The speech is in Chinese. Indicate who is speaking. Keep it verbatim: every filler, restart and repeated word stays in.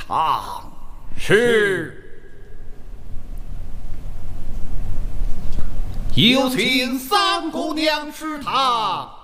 Speaker 1: 堂。
Speaker 2: 是。
Speaker 1: 有请三姑娘食堂。